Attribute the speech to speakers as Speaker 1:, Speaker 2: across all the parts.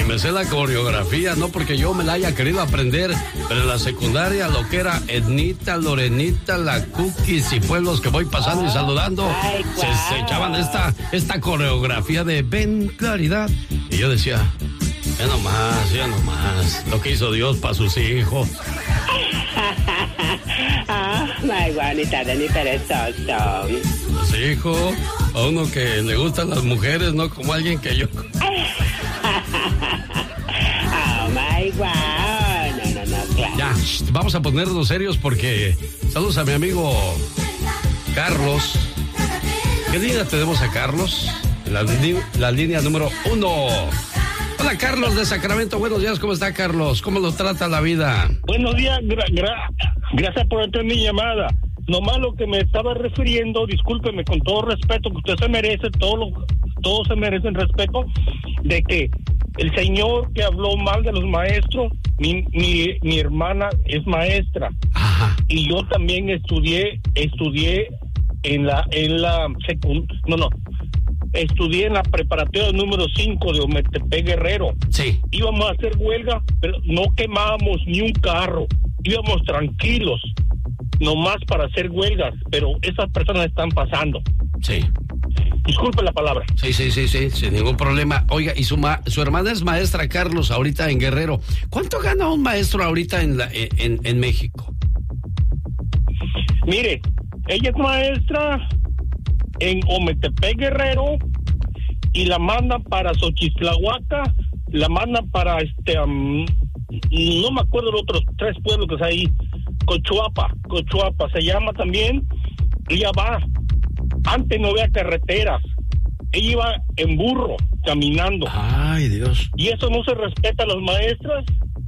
Speaker 1: Me sé la coreografía, no porque yo me la haya querido aprender, pero en la secundaria lo que era Ednita, Lorenita, la Cookies y pueblos que voy pasando y saludando, se echaban esta coreografía de Ven Claridad. Y yo decía, ya nomás, lo que hizo Dios para sus hijos.
Speaker 2: Muy bonita de mi perezoso.
Speaker 1: Pues hijo, a uno que le gustan las mujeres, no como alguien que yo...
Speaker 2: Oh my God. No, claro.
Speaker 1: Ya, vamos a ponernos serios porque saludos a mi amigo Carlos. ¿Qué línea tenemos a Carlos? La línea número 1. Hola, Carlos de Sacramento. Buenos días, ¿cómo está, Carlos? ¿Cómo lo trata la vida?
Speaker 3: Buenos días, gracias por entrar mi llamada. Nomás lo que me estaba refiriendo, discúlpeme, con todo respeto, que usted se merece, todos se merecen respeto, de que el señor que habló mal de los maestros, mi hermana es maestra.
Speaker 1: Ajá.
Speaker 3: Y yo también estudié estudié en la preparatoria número 5 de Ometepec, Guerrero.
Speaker 1: Sí.
Speaker 3: Íbamos a hacer huelga, pero no quemábamos ni un carro. Íbamos tranquilos, nomás para hacer huelgas, pero esas personas están pasando.
Speaker 1: Sí.
Speaker 3: Disculpe la palabra.
Speaker 1: Sí, sin ningún problema. Oiga, y su hermana es maestra, Carlos, ahorita en Guerrero. ¿Cuánto gana un maestro ahorita en México?
Speaker 3: Mire, ella es maestra en Ometepec, Guerrero, y la mandan para Xochitlahuaca, la mandan para no me acuerdo los otros 3 pueblos que hay ahí. Cochuapa se llama también. Ella va, antes no había carreteras, ella iba en burro, caminando.
Speaker 1: Ay, Dios.
Speaker 3: ¿Y eso no se respeta a las maestras?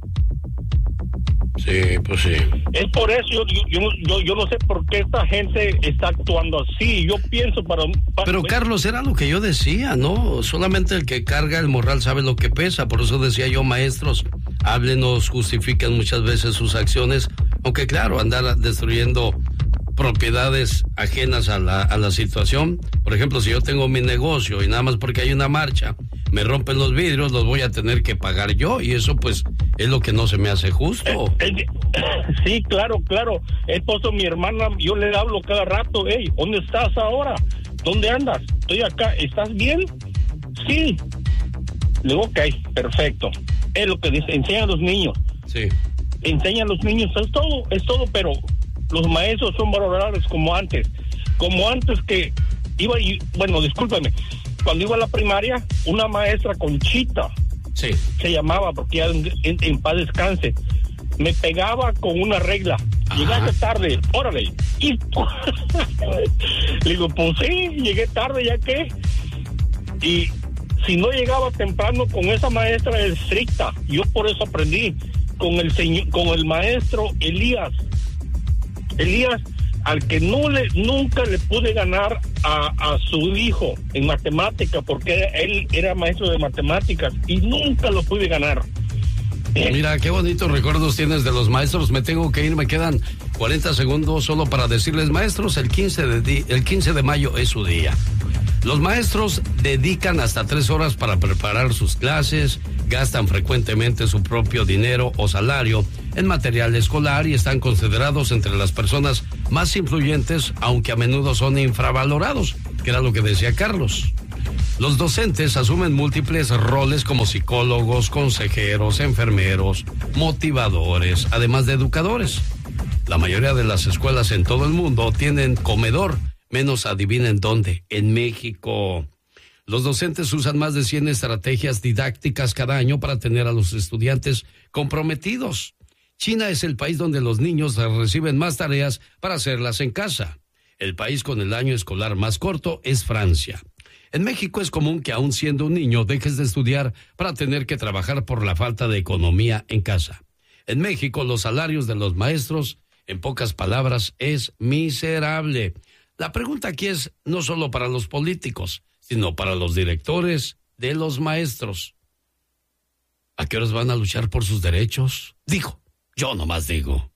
Speaker 1: Sí, pues sí.
Speaker 3: Es por eso, yo no sé por qué esta gente está actuando así. Yo pienso
Speaker 1: Pero Carlos, era lo que yo decía, ¿no? Solamente el que carga el morral sabe lo que pesa. Por eso decía yo, maestros, háblenos, justifiquen muchas veces sus acciones. Aunque claro, andar destruyendo propiedades ajenas a la situación. Por ejemplo, si yo tengo mi negocio y nada más porque hay una marcha me rompen los vidrios, los voy a tener que pagar yo, y eso pues es lo que no se me hace justo.
Speaker 3: Sí, claro. Esposo, mi hermana, yo le hablo cada rato, hey, ¿dónde estás ahora? ¿Dónde andas? Estoy acá, ¿estás bien? Sí. Le digo, ok, perfecto. Es lo que dice, enseña a los niños.
Speaker 1: Sí.
Speaker 3: Enseña a los niños, es todo, pero los maestros son valorables como antes que iba, discúlpame, cuando iba a la primaria, una maestra Conchita,
Speaker 1: sí, se
Speaker 3: llamaba, porque ya en paz descanse, me pegaba con una regla. Ajá. Llegaste tarde, órale. Y le digo, pues sí, llegué tarde, ¿ya qué? Y si no llegaba temprano con esa maestra estricta, yo por eso aprendí con el maestro Elías, al que nunca le pude ganar a su hijo en matemática, porque él era maestro de matemáticas y nunca lo pude ganar.
Speaker 1: Mira, qué bonitos recuerdos tienes de los maestros. Me tengo que ir, me quedan 40 segundos solo para decirles, maestros, el 15 de mayo es su día. Los maestros dedican hasta 3 horas para preparar sus clases, gastan frecuentemente su propio dinero o salario en material escolar y están considerados entre las personas más influyentes, aunque a menudo son infravalorados, que era lo que decía Carlos. Los docentes asumen múltiples roles como psicólogos, consejeros, enfermeros, motivadores, además de educadores. La mayoría de las escuelas en todo el mundo tienen comedor, menos adivinen dónde, en México. Los docentes usan más de 100 estrategias didácticas cada año para tener a los estudiantes comprometidos. China es el país donde los niños reciben más tareas para hacerlas en casa. El país con el año escolar más corto es Francia. En México es común que aún siendo un niño dejes de estudiar para tener que trabajar por la falta de economía en casa. En México los salarios de los maestros, en pocas palabras, es miserable. La pregunta aquí es no solo para los políticos, sino para los directores de los maestros. ¿A qué horas van a luchar por sus derechos? Digo, yo nomás digo.